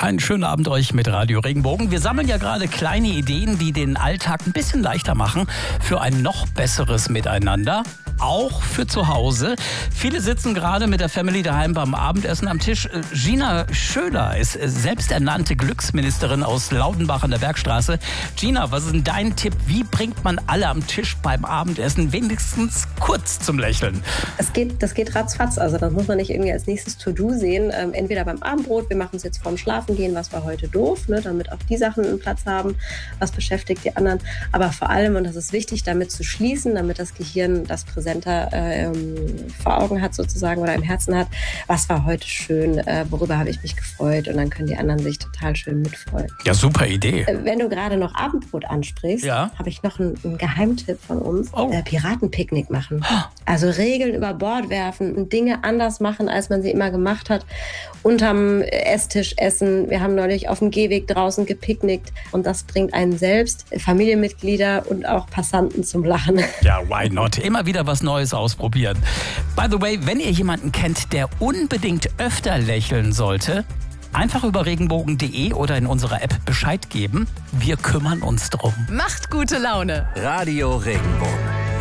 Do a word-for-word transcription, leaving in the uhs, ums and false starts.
Einen schönen Abend euch mit Radio Regenbogen. Wir sammeln ja gerade kleine Ideen, die den Alltag ein bisschen leichter machen für ein noch besseres Miteinander. Auch für zu Hause. Viele sitzen gerade mit der Family daheim beim Abendessen am Tisch. Gina Schöler ist selbsternannte Glücksministerin aus Laudenbach an der Bergstraße. Gina, was ist denn dein Tipp? Wie bringt man alle am Tisch beim Abendessen wenigstens kurz zum Lächeln? Es geht, das geht ratzfatz. Also das muss man nicht irgendwie als nächstes To-Do sehen. Ähm, entweder beim Abendbrot, wir machen es jetzt vorm Schlafengehen, was war heute doof, ne, damit auch die Sachen einen Platz haben, was beschäftigt die anderen. Aber vor allem, und das ist wichtig, damit zu schließen, damit das Gehirn das präsenter ähm, vor Augen hat sozusagen oder im Herzen hat, was war heute schön, äh, worüber habe ich mich gefreut, und dann können die anderen sich total schön mitfreuen. Ja, super Idee. Äh, wenn du gerade noch Abendbrot ansprichst, ja, habe ich noch einen, einen Geheimtipp von uns. Oh. Äh, Piratenpicknick machen. Also Regeln über Bord werfen und Dinge anders machen, als man sie immer gemacht hat. Unterm Esstisch essen. Wir haben neulich auf dem Gehweg draußen gepicknickt, und das bringt einen selbst, Familienmitglieder und auch Passanten zum Lachen. Ja, why not? Immer wieder was Neues ausprobieren. By the way, wenn ihr jemanden kennt, der unbedingt öfter lächeln sollte, einfach über regenbogen punkt de oder in unserer App Bescheid geben. Wir kümmern uns drum. Macht gute Laune. Radio Regenbogen.